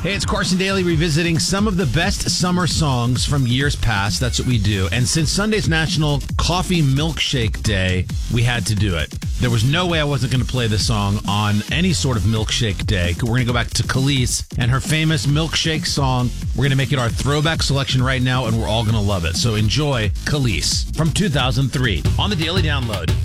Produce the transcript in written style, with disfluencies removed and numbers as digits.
Hey, it's Carson Daly revisiting some of the best summer songs from years past. That's what we do. And since Sunday's National Coffee Milkshake Day, we had to do it. There was no way I wasn't going to play this song on any sort of milkshake day. We're going to go back to Khalees and her famous milkshake song. We're going to make it our throwback selection right now, and we're all going to love it. So enjoy Khalees from 2003 on the Daily Download.